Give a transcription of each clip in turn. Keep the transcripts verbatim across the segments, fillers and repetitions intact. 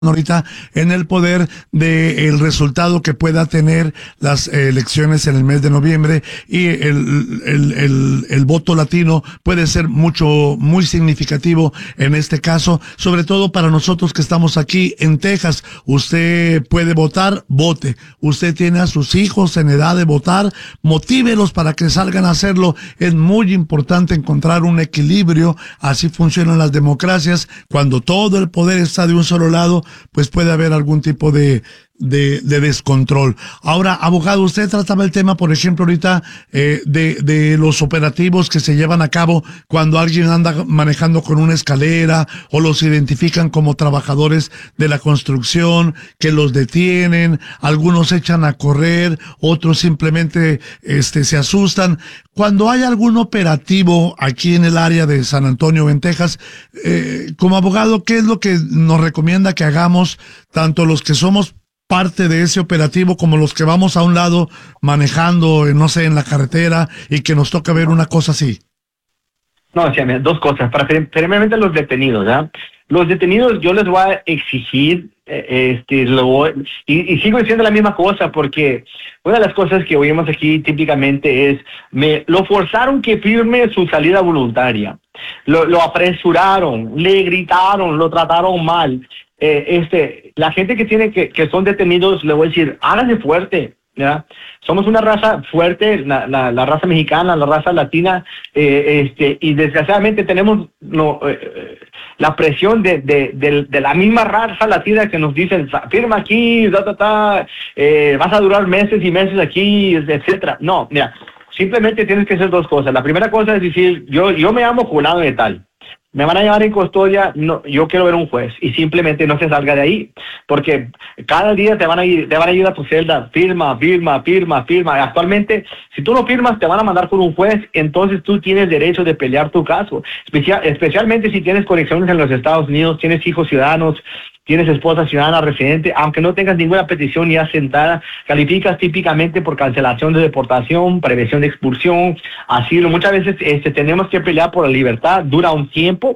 ahorita en el poder del resultado que pueda tener las eh, elecciones en el mes de noviembre, y el, el, el, el voto latino puede ser mucho, muy significativo en este caso, sobre todo para nosotros que estamos aquí en Texas. Usted puede votar, vote. Usted tiene a sus hijos en edad de votar, motívelos para que salgan a hacerlo. Es muy importante encontrar un equilibrio. Así funcionan las democracias. Cuando todo el poder está de un solo lado, pues puede haber algún tipo de, de, de descontrol. Ahora, abogado, usted trataba el tema, por ejemplo, ahorita, eh, de, de los operativos que se llevan a cabo cuando alguien anda manejando con una escalera o los identifican como trabajadores de la construcción, que los detienen, algunos echan a correr, otros simplemente este, se asustan. Cuando hay algún operativo aquí en el área de San Antonio, en Texas, eh, como abogado, ¿qué es lo que nos recomienda que hagamos, tanto los que somos parte de ese operativo como los que vamos a un lado manejando, no sé, en la carretera, y que nos toca ver una cosa así? No, sí, mira, dos cosas. Para primeramente los detenidos, ¿ya? Los detenidos yo les voy a exigir, eh, este, lo voy, y, y sigo diciendo la misma cosa, porque una de las cosas que oímos aquí típicamente es, me lo forzaron que firme su salida voluntaria, lo, lo apresuraron, le gritaron, lo trataron mal. Eh, este, la gente que tiene que, que son detenidos, le voy a decir, háganse fuerte. ¿Ya? Somos una raza fuerte, la, la, la raza mexicana, la raza latina, eh, este, y desgraciadamente tenemos no, eh, la presión de, de, de, de la misma raza latina que nos dicen, firma aquí, ta, ta, ta, eh, vas a durar meses y meses aquí, etcétera. No, mira, simplemente tienes que hacer dos cosas. La primera cosa es decir, yo, yo me llamo Julano de tal. Me van a llevar en custodia, no, yo quiero ver un juez, y simplemente no se salga de ahí, porque cada día te van a ir, te van a ir a tu celda, firma, firma, firma, firma. Actualmente, si tú no firmas, te van a mandar con un juez, entonces tú tienes derecho de pelear tu caso, Especia, especialmente si tienes conexiones en los Estados Unidos, tienes hijos ciudadanos, tienes esposa ciudadana residente, aunque no tengas ninguna petición ya sentada, calificas típicamente por cancelación de deportación, prevención de expulsión, asilo. Muchas veces este, tenemos que pelear por la libertad, dura un tiempo,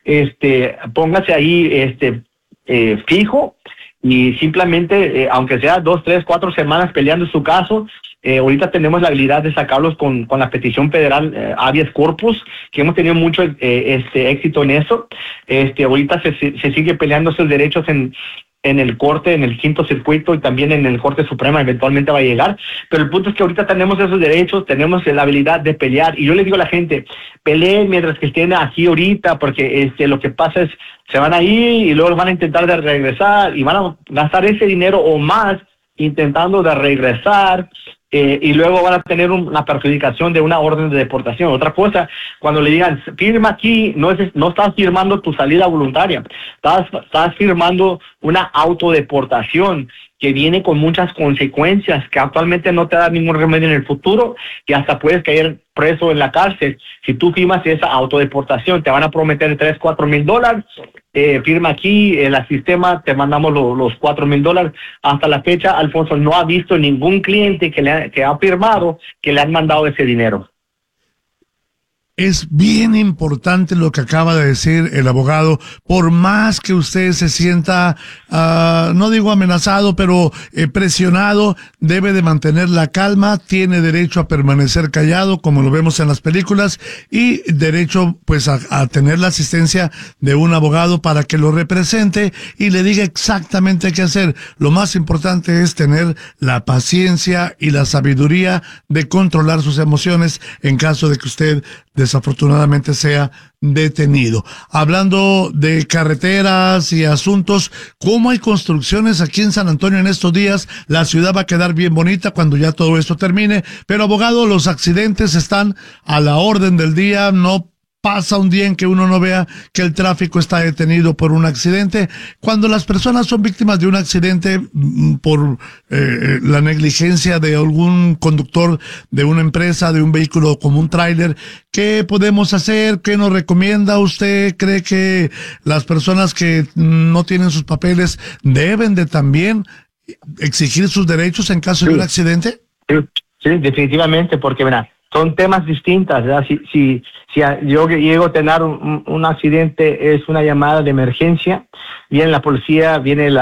este, póngase ahí este, eh, fijo, y simplemente, eh, aunque sea dos, tres, cuatro semanas peleando su caso, eh, ahorita tenemos la habilidad de sacarlos con, con la petición federal eh, habeas corpus, que hemos tenido mucho eh, este éxito en eso. Este, ahorita se, se sigue peleando esos derechos en, en el corte, en el quinto circuito, y también en el Corte Suprema, eventualmente va a llegar. Pero el punto es que ahorita tenemos esos derechos, tenemos la habilidad de pelear, y yo le digo a la gente, peleen mientras que estén aquí ahorita, porque este, lo que pasa es, se van a ir y luego van a intentar de regresar, y van a gastar ese dinero o más intentando de regresar, eh, y luego van a tener un, una perjudicación de una orden de deportación. Otra cosa, cuando le digan, firma aquí, no, es, no estás firmando tu salida voluntaria, estás, estás firmando una autodeportación que viene con muchas consecuencias, que actualmente no te da ningún remedio en el futuro, que hasta puedes caer preso en la cárcel. Si tú firmas esa autodeportación, te van a prometer tres, cuatro mil dólares, eh, firma aquí, en el sistema te mandamos lo, los cuatro mil dólares. Hasta la fecha, Alfonso no ha visto ningún cliente que, le ha, que ha firmado que le han mandado ese dinero. Es bien importante lo que acaba de decir el abogado. Por más que usted se sienta, uh, no digo amenazado, pero eh, presionado, debe de mantener la calma, tiene derecho a permanecer callado, como lo vemos en las películas, y derecho pues a, a tener la asistencia de un abogado para que lo represente y le diga exactamente qué hacer. Lo más importante es tener la paciencia y la sabiduría de controlar sus emociones en caso de que usted desafortunadamente sea detenido. Hablando de carreteras y asuntos, ¿cómo hay construcciones aquí en San Antonio en estos días? La ciudad va a quedar bien bonita cuando ya todo esto termine, pero abogado, los accidentes están a la orden del día. No pasa un día en que uno no vea que el tráfico está detenido por un accidente. Cuando las personas son víctimas de un accidente por eh, la negligencia de algún conductor de una empresa, de un vehículo como un tráiler, ¿qué podemos hacer? ¿Qué nos recomienda? ¿Usted cree que las personas que no tienen sus papeles deben de también exigir sus derechos en caso Sí. de un accidente? Sí, sí, definitivamente, porque mira, son temas distintas, ¿verdad? Si, si, si a- yo llego a tener un, un- un accidente, es una llamada de emergencia, viene la policía, viene la